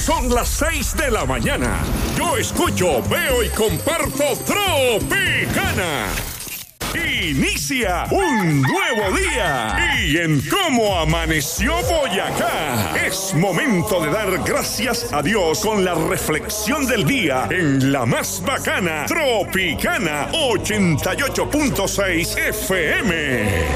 Son las 6 de la mañana. Yo escucho, veo y comparto Tropicana. Inicia un nuevo día. Y en Cómo Amaneció Boyacá, es momento de dar gracias a Dios con la reflexión del día en la más bacana Tropicana 88.6 FM.